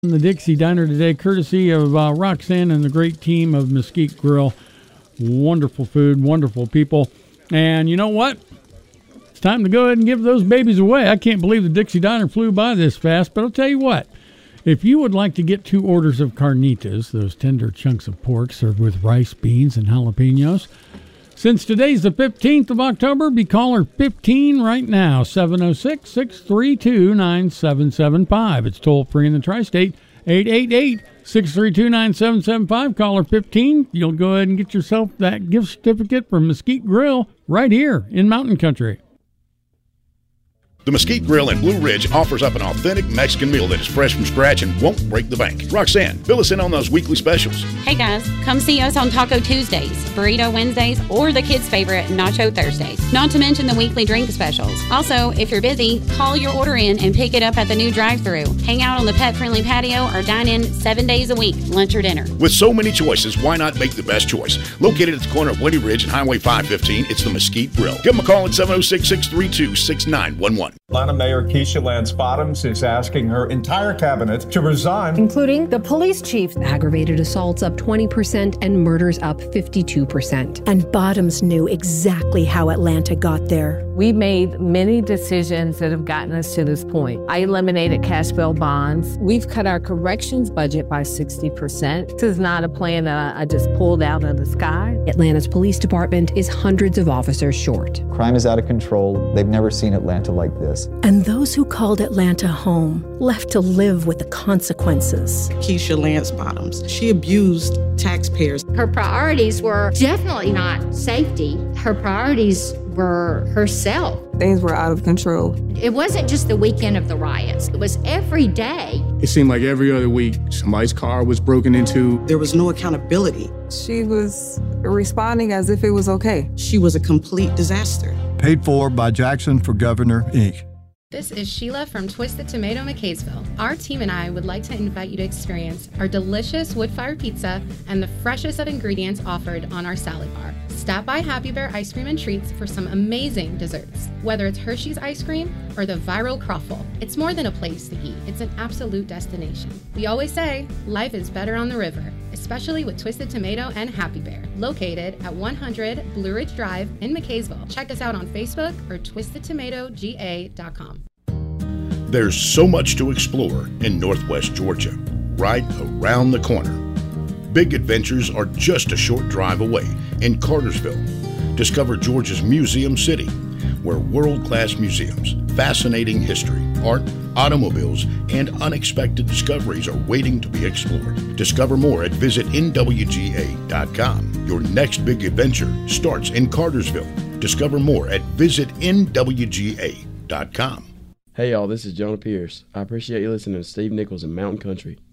The Dixie Diner today, courtesy of Roxanne and the great team of Mesquite Grill. Wonderful food, wonderful people. And you know what? It's time to go ahead and give those babies away. I can't believe the Dixie Diner flew by this fast, but I'll tell you what. If you would like to get 2 orders of carnitas, those tender chunks of pork served with rice, beans, and jalapenos, since today's the 15th of October, be caller 15 right now, 706-632-9775. It's toll-free in the tri-state, 888-632-9775. Caller 15, you'll go ahead and get yourself that gift certificate from Mesquite Grill right here in Mountain Country. The Mesquite Grill in Blue Ridge offers up an authentic Mexican meal that is fresh from scratch and won't break the bank. Roxanne, fill us in on those weekly specials. Hey guys, come see us on Taco Tuesdays, Burrito Wednesdays, or the kids' favorite Nacho Thursdays. Not to mention the weekly drink specials. Also, if you're busy, call your order in and pick it up at the new drive-thru. Hang out on the pet-friendly patio or dine in 7 days a week, lunch or dinner. With so many choices, why not make the best choice? Located at the corner of Windy Ridge and Highway 515, it's the Mesquite Grill. Give them a call at 706-632-6911. Atlanta Mayor Keisha Lance Bottoms is asking her entire cabinet to resign, including the police chief. Aggravated assaults up 20% and murders up 52%. And Bottoms knew exactly how Atlanta got there. We made many decisions that have gotten us to this point. I eliminated cash bail bonds. We've cut our corrections budget by 60%. This is not a plan that I just pulled out of the sky. Atlanta's police department is hundreds of officers short. Crime is out of control. They've never seen Atlanta like this. And those who called Atlanta home left to live with the consequences. Keisha Lance Bottoms, she abused taxpayers. Her priorities were definitely not safety. Her priorities were herself. Things were out of control. It wasn't just the weekend of the riots. It was every day. It seemed like every other week somebody's car was broken into. There was no accountability. She was responding as if it was okay. She was a complete disaster. Paid for by Jackson for Governor, Inc. This is Sheila from Twisted Tomato McKaysville. Our team and I would like to invite you to experience our delicious wood-fired pizza and the freshest of ingredients offered on our salad bar. Stop by Happy Bear Ice Cream and Treats for some amazing desserts. Whether it's Hershey's ice cream or the viral Croffle, it's more than a place to eat. It's an absolute destination. We always say, life is better on the river, especially with Twisted Tomato and Happy Bear, located at 100 Blue Ridge Drive in McKaysville. Check us out on Facebook or twistedtomatoga.com. There's so much to explore in Northwest Georgia, right around the corner. Big adventures are just a short drive away in Cartersville. Discover Georgia's Museum City, where world-class museums, fascinating history, art, automobiles, and unexpected discoveries are waiting to be explored. Discover more at visitnwga.com. Your next big adventure starts in Cartersville. Discover more at visitnwga.com. Hey y'all, this is Jonah Pierce. I appreciate you listening to Steve Nichols in Mountain Country.